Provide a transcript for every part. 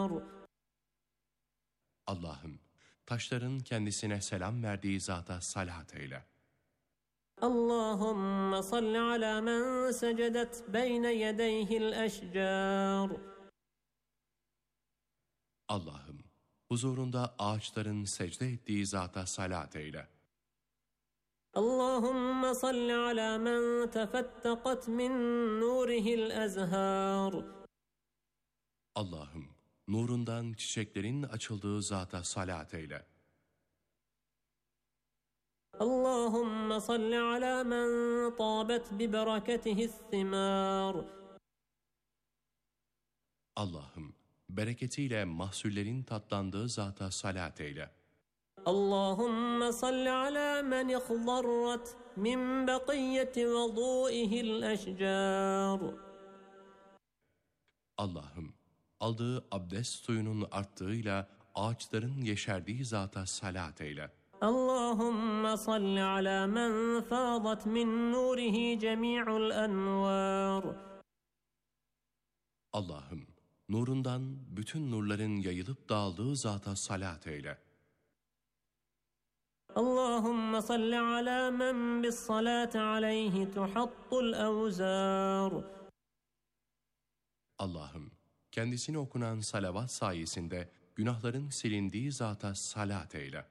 Allah'ım, taşların kendisine selam verdiği zata salat eyle. اللهم صل على من سجدت بين يديه الأشجار. Allah'ım, huzurunda ağaçların secde ettiği zata salat eyle. اللهم صل على من تفتقت من نوره الأزهار. Allah'ım, nurundan çiçeklerin açıldığı zata salat eyle. اللهم صل على من طابت ببركته الثمار. Allah'ım, bereketiyle mahsullerin tatlandığı zata salat eyle. اللهم صل على من اخضرت من بقية وضوئه الأشجار. Allah'ım, aldığı abdest suyunun arttığıyla ağaçların yeşerdiği zata salat eyle. اللهم صل على من فاضت من نوره جميع الأنوار. Allah'ım, nurundan bütün nurların yayılıp dağıldığı zata salat eyle. اللهم صل على من بالصلاة عليه تحط الأوزار. Allah'ım, kendisine okunan salavat sayesinde günahların silindiği zata salat eyle.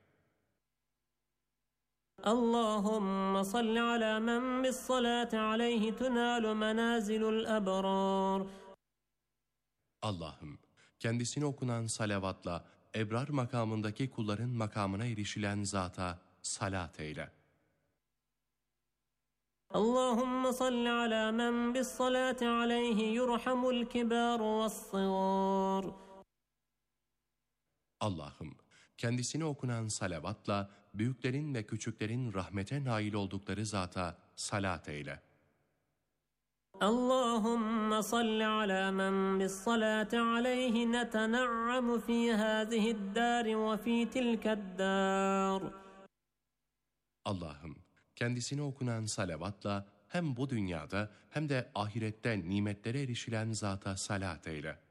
اللهم صل على من بالصلاة عليه تنال منازل الأبرار. Allah'ım, kendisine okunan salavatla ebrar makamındaki kulların makamına erişilen zata salat eyle. اللهم صل على من بالصلاة عليه يرحم الكبار والصغار. Allah'ım, kendisine okunan salavatla büyüklerin ve küçüklerin rahmete nail oldukları zata salat eyle. اللهم صل على من بالصلاة عليه نتنعم في هذه الدار وفي تلك الدار. Allah'ım, kendisine okunan salavatla hem bu dünyada hem de ahirette nimetlere erişilen zata salat eyle.